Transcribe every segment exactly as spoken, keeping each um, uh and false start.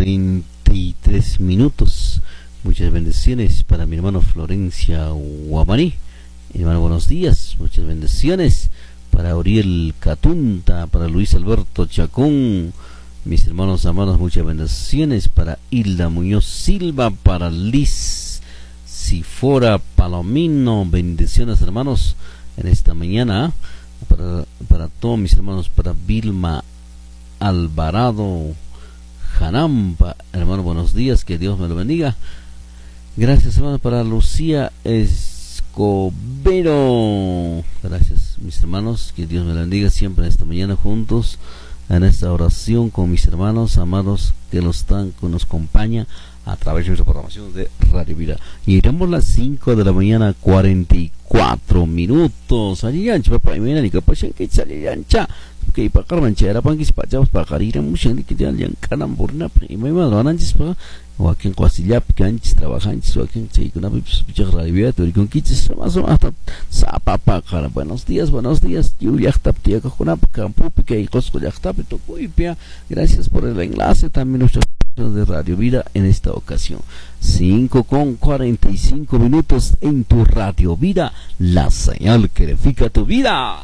cuarenta y tres minutos. Muchas bendiciones para mi hermano Florencia Guamaní. Hermano, buenos días. Muchas bendiciones para Uriel Catunta, para Luis Alberto Chacón. Mis hermanos amados, muchas bendiciones para Hilda Muñoz Silva, para Liz Sifora Palomino. Bendiciones, hermanos, en esta mañana. Para, para todos mis hermanos, para Vilma Alvarado Janampa, hermano, buenos días, que Dios me lo bendiga. Gracias, hermano, para Lucía Escobero. Gracias, mis hermanos, que Dios me lo bendiga siempre en esta mañana juntos en esta oración con mis hermanos amados que los están, que nos acompañan a través de nuestra programación de Radio Vida. Y iremos las cinco de la mañana, cuarenta y cuatro minutos. Allí ancha, papá, y mira, ni capaz que sale ancha. Que para carmancha era para que se pachamos para carir a mucha gente que ya le encanan por una prima y más van antes para o aquí en Cuasillap que antes trabajan o aquí en Cheikuna pues pichar Radio Vida pero con quiches más o hasta sapa para cara. Buenos días, buenos días. Yo ya está tía con una campo que hay cosas ya está pero cuipia. Gracias por el enlace también nuestros de Radio Vida en esta ocasión. cinco con cuarenta y cinco minutos en tu Radio Vida, la señal que edifica tu vida.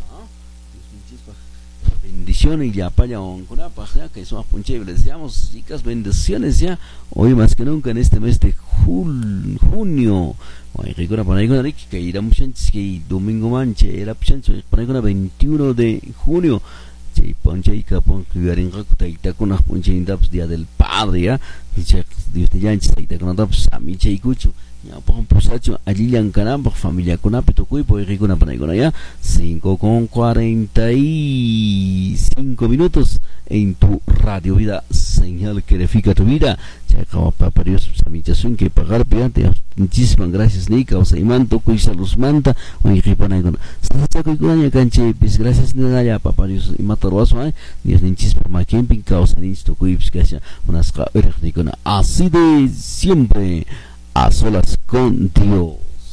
Bendiciones y ya para con la página que somos punche, deseamos chicas bendiciones ya hoy más que nunca en este mes de jul, junio. Hoy recuerda para con Ricky que irá mucho antes que domingo manche era chance para con veintiuno de junio. Che ponche y capón que garin rakutaita con las ponche indaps día del padre ya. Dice Dios te ya antes te con daps a mi che cucho. Ya por posacho allí en Canamba familia con apito cuy por ir con apana ya cinco con cuarenta y cinco minutos en tu Radio Vida, señal que edifica tu vida. Ya acaba para Dios samitación que pagar piante. Muchísimas gracias Nika o Saimanto cuy salus manta o ir con con sa cuy con ya canche pues gracias nada ya papá Dios y mataroso eh Dios ninchis por ma camping causa ninsto cuy pues que sea unas ca con así de siempre a solas con Dios.